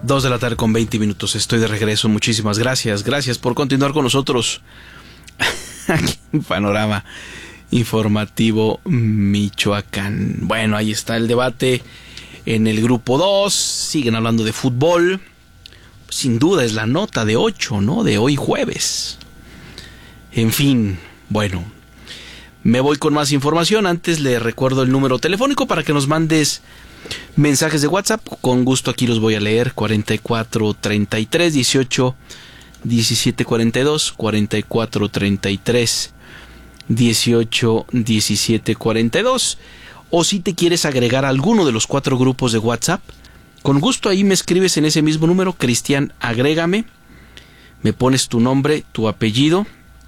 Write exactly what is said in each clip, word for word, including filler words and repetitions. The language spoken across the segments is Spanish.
Dos de la tarde con veinte minutos. Estoy de regreso. Muchísimas gracias. Gracias por continuar con nosotros. Aquí en Panorama Informativo Michoacán. Bueno, ahí está el debate en el grupo dos. Siguen hablando de fútbol. Sin duda es la nota de ocho, ¿no? De hoy jueves. En fin, bueno. Me voy con más información. Antes le recuerdo el número telefónico para que nos mandes mensajes de WhatsApp. Con gusto aquí los voy a leer. cuarenta y cuatro, treinta y tres, dieciocho, diecisiete, cuarenta y dos. cuarenta y cuatro, treinta y tres, dieciocho, diecisiete, cuarenta y dos. O si te quieres agregar a alguno de los cuatro grupos de WhatsApp, con gusto ahí me escribes en ese mismo número. Cristian, agrégame. Me pones tu nombre, tu apellido.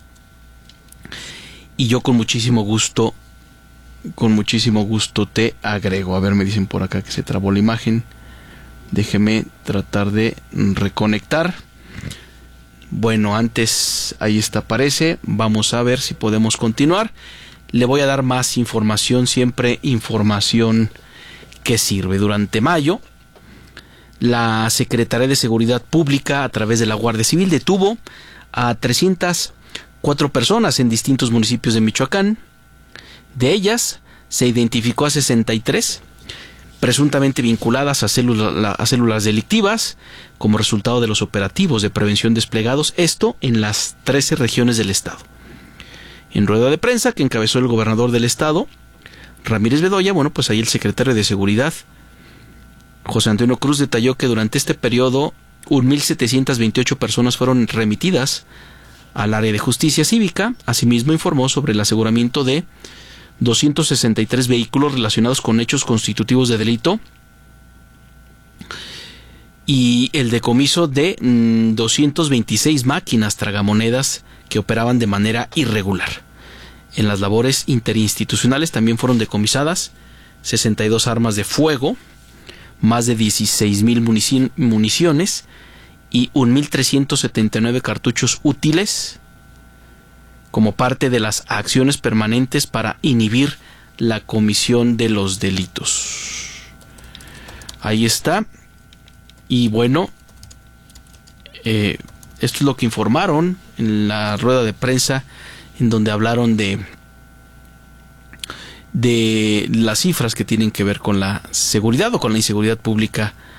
Y yo con muchísimo gusto, con muchísimo gusto te agrego. A ver, me dicen por acá que se trabó la imagen. Déjeme tratar de reconectar. Bueno, antes, ahí está, aparece. Vamos a ver si podemos continuar. Le voy a dar más información, siempre información que sirve. Durante mayo, la Secretaría de Seguridad Pública, a través de la Guardia Civil, detuvo a trescientas cuatro personas en distintos municipios de Michoacán. De ellas se identificó a sesenta y tres presuntamente vinculadas a células, a células delictivas como resultado de los operativos de prevención desplegados, esto en las trece regiones del estado. En rueda de prensa que encabezó el gobernador del estado, Ramírez Bedoya, bueno, pues ahí el secretario de Seguridad, José Antonio Cruz, detalló que durante este periodo mil setecientas veintiocho personas fueron remitidas al área de justicia cívica. Asimismo informó sobre el aseguramiento de doscientos sesenta y tres vehículos relacionados con hechos constitutivos de delito y el decomiso de mmm, doscientas veintiséis máquinas tragamonedas que operaban de manera irregular. En las labores interinstitucionales también fueron decomisadas sesenta y dos armas de fuego, más de dieciséis mil munici- municiones y mil trescientos setenta y nueve cartuchos útiles como parte de las acciones permanentes para inhibir la comisión de los delitos. Ahí está. Y bueno, eh, esto es lo que informaron en la rueda de prensa, en donde hablaron de de las cifras que tienen que ver con la seguridad o con la inseguridad pública